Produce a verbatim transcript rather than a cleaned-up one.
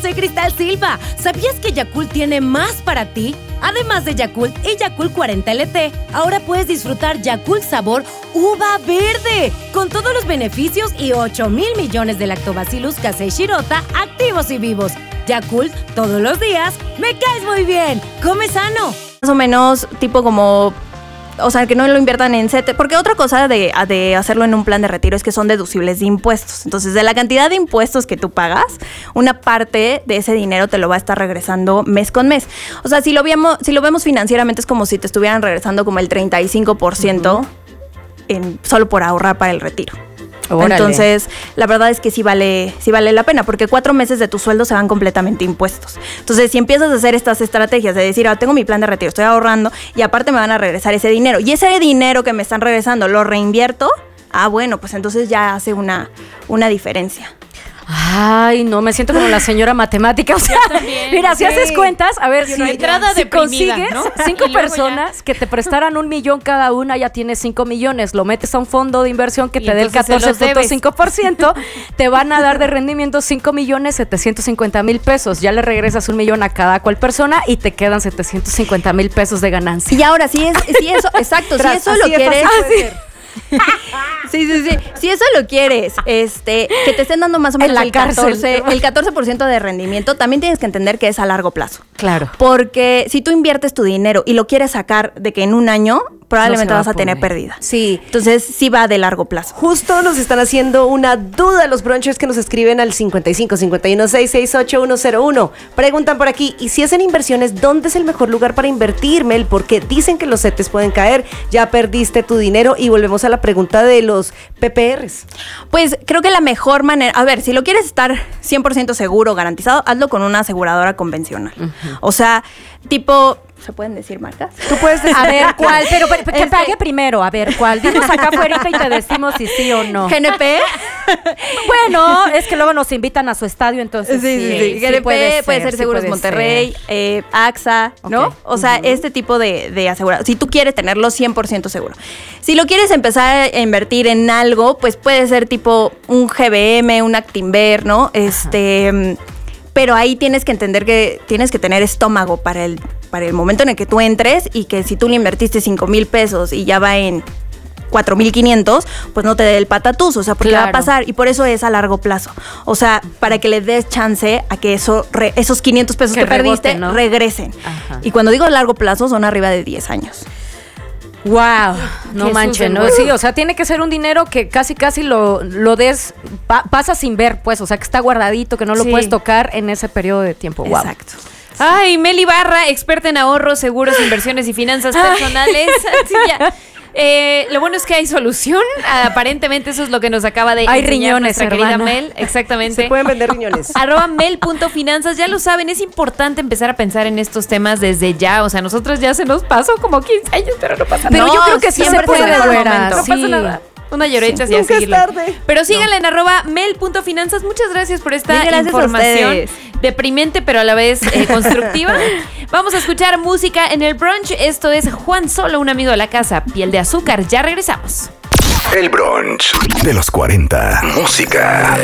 soy Cristal Silva. ¿Sabías que Yakult tiene más para ti? Además de Yakult y Yakult cuarenta L T, ahora puedes disfrutar Yakult sabor uva verde, con todos los beneficios y ocho mil millones de lactobacillus casei shirota activos y vivos. Yakult, todos los días, me caes muy bien. Come sano. Más o menos tipo como... O sea, que no lo inviertan en C E T E, porque otra cosa de, de hacerlo en un plan de retiro es que son deducibles de impuestos. Entonces, de la cantidad de impuestos que tú pagas, una parte de ese dinero te lo va a estar regresando mes con mes. O sea, si lo vemos, si lo vemos financieramente es como si te estuvieran regresando como el treinta y cinco por ciento uh-huh. en, solo por ahorrar para el retiro. Órale. Entonces, la verdad es que sí vale, sí vale la pena, porque cuatro meses de tu sueldo se van completamente impuestos. Entonces, si empiezas a hacer estas estrategias de decir, ah, tengo mi plan de retiro, estoy ahorrando, y aparte me van a regresar ese dinero, y ese dinero que me están regresando lo reinvierto, ah, bueno, pues entonces ya hace una, una diferencia. Ay, no, me siento como la señora matemática. O sea, también, mira, sí. Si haces cuentas, a ver, si, entrada si deprimida, consigues ¿no? cinco personas ya... que te prestaran un millón cada una, ya tienes cinco millones. Lo metes a un fondo de inversión que y te dé el catorce punto cinco por ciento, te van a dar de rendimiento cinco millones setecientos cincuenta mil pesos. Ya le regresas un millón a cada cual persona y te quedan setecientos cincuenta mil pesos de ganancia. Y ahora, si es, si eso, exacto, si eso lo quieres... Sí, sí, sí. Si eso lo quieres, este, que te estén dando más o menos el catorce, el catorce por ciento de rendimiento, también tienes que entender que es a largo plazo. Claro. Porque si tú inviertes tu dinero y lo quieres sacar de que en un año, probablemente no vas a, a tener pérdida. Sí. Entonces, sí va de largo plazo. Justo nos están haciendo una duda los brunchers que nos escriben al cincuenta y cinco, cincuenta y uno, seis seis ocho, uno cero uno. Preguntan por aquí, y si hacen inversiones, ¿dónde es el mejor lugar para invertir, Mel? Porque dicen que los C E T Es pueden caer, ya perdiste tu dinero, y volvemos a la pregunta de los P P Rs. Pues creo que la mejor manera, a ver, si lo quieres estar cien por ciento seguro, garantizado, hazlo con una aseguradora convencional. Uh-huh. O sea, tipo... ¿Se pueden decir marcas? Tú puedes decir. A ver, ¿cuál? Pero, pero que este... pague primero. A ver, ¿cuál? Dinos acá afuera y te decimos si sí o no. ¿G N P? Bueno, es que luego nos invitan a su estadio, entonces sí. Sí, sí, sí. sí G N P puede ser, puede ser Seguros sí puede Monterrey, eh, A X A, ¿no? Okay. O sea, uh-huh. este tipo de, de asegurado. Si tú quieres tenerlo cien por ciento seguro. Si lo quieres empezar a invertir en algo, pues puede ser tipo un G B M, un Actinver, ¿no? Este... Uh-huh. Pero ahí tienes que entender que tienes que tener estómago para el, para el momento en el que tú entres, y que si tú le invertiste cinco mil pesos y ya va en cuatro mil quinientos, pues no te dé el patatús, o sea, porque claro. va a pasar, y por eso es a largo plazo. O sea, para que le des chance a que eso re, esos quinientos pesos que, que rebote, perdiste, ¿no? regresen. Ajá. Y cuando digo a largo plazo, son arriba de diez años. Wow, no manches, ¿no? Sí, o sea, tiene que ser un dinero que casi casi lo, lo des, pa, pasa sin ver, pues, o sea, que está guardadito, que no lo sí. puedes tocar en ese periodo de tiempo. Wow. Exacto. Ay, Meli Barra, experta en ahorros, seguros, inversiones y finanzas personales. Sí, ya. Eh, lo bueno es que hay solución. Aparentemente eso es lo que nos acaba de hay enseñar riñones, nuestra hermana. querida Mel. Exactamente. Se pueden vender riñones. Arroba mel.finanzas. Ya lo saben, es importante empezar a pensar en estos temas desde ya. O sea, nosotros ya se nos pasó como quince años, pero no pasa nada. Pero no, yo creo que sí se puede, güera. No sí. pasa nada. Una llorita sí, y así. Pero síganla no. en arroba mel.finanzas. Muchas gracias por esta gracias información deprimente, pero a la vez eh, constructiva. Vamos a escuchar música en el brunch. Esto es Juan Solo, un amigo de la casa, Piel de Azúcar. Ya regresamos. El brunch de los cuarenta. Música.